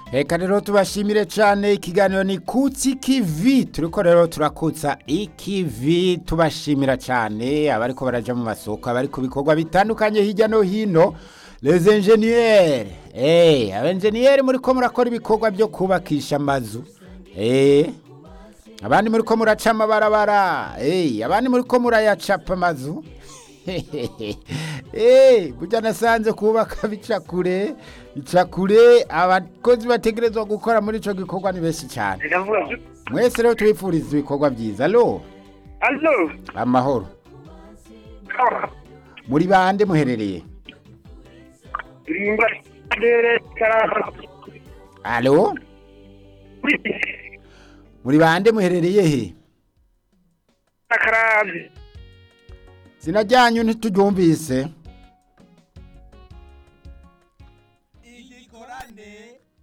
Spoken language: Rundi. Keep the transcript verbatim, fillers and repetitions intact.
Reka rero tubashimire cyane ikiganiro ni Kutsi Kivi turiko rero turakutsa ikivi tubashimira cyane abariko baraja mu masoko abari ku bikorwa bitandukanye hirya no hino les ingénieurs eh abenjeniyeri muri ko murakora ibikorwa byo kubakisha amazu eh abandi muri ko muraca amabarabara eh abandi muri ko murayacapa amazu eh burya nasanze kubaka bica kure bica kure abakozi bategerezwa gukora muri ico gikorwa ni benshi cyane mwese rero tubifuriza ibikorwa byiza allo allo amahoro muri bande muherereye rimba dere kara allo muri bande muherereye he akarazi sinajyanyu ntitubyumvise igikorane